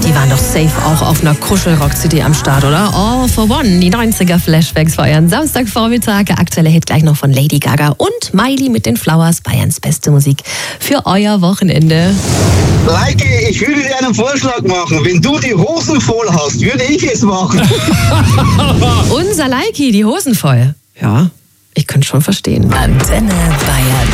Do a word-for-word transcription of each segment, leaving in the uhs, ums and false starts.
Die waren doch safe auch auf einer Kuschelrock-C D am Start, oder? All for One, die neunziger-Flashbacks feiern. Samstagvormittag, der aktuelle Hit gleich noch von Lady Gaga und Miley mit den Flowers, Bayerns beste Musik für euer Wochenende. Leike, ich würde dir einen Vorschlag machen. Wenn du die Hosen voll hast, würde ich es machen. Unser Leiki, die Hosen voll. Ja, ich könnte schon verstehen. Antenne Bayern.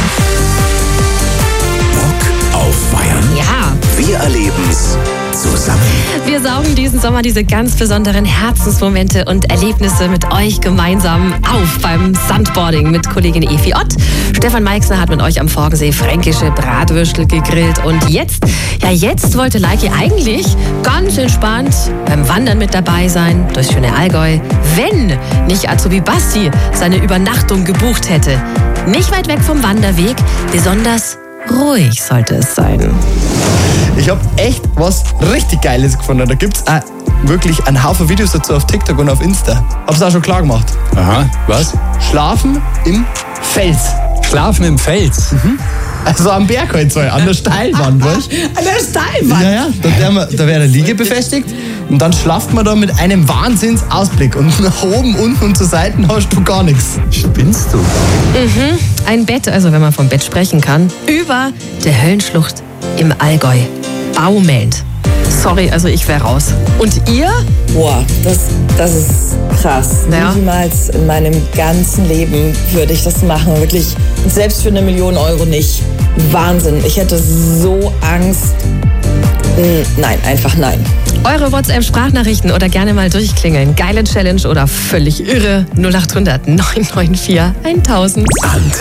Bock auf Bayern? Ja. Wir erleben's zusammen. Wir saugen diesen Sommer diese ganz besonderen Herzensmomente und Erlebnisse mit euch gemeinsam auf beim Sandboarding mit Kollegin Evi Ott. Stefan Meixner hat mit euch am Forgensee fränkische Bratwürstel gegrillt und jetzt, ja jetzt wollte Leiki eigentlich ganz entspannt beim Wandern mit dabei sein, durchs schöne Allgäu, wenn nicht Azubi Basti seine Übernachtung gebucht hätte. Nicht weit weg vom Wanderweg, besonders ruhig sollte es sein. Ich habe echt was richtig Geiles gefunden. Da gibt's auch wirklich einen Haufen Videos dazu auf TikTok und auf Insta. Hab's auch schon klar gemacht. Aha, was? Schlafen im Fels. Schlafen im Fels? Mhm. Also am Berg halt so, an der Steilwand, weißt du? An der Steilwand? Ja, ja, da wäre man- da wär eine Liege befestigt und dann schlaft man da mit einem Wahnsinnsausblick und nach oben, unten und zur Seiten hast du gar nichts. Spinnst du? Mhm. Ein Bett, also wenn man vom Bett sprechen kann, über der Höllenschlucht im Allgäu. Baumelnd. Sorry, also ich wäre raus. Und ihr? Boah, das, das ist krass. Ja. Niemals in meinem ganzen Leben würde ich das machen. Wirklich, selbst für eine Million Euro nicht. Wahnsinn. Ich hätte so Angst. Hm, Nein, einfach nein. Eure WhatsApp-Sprachnachrichten oder gerne mal durchklingeln. Geile Challenge oder völlig irre. null acht hundert neun neun vier tausend. Antenne.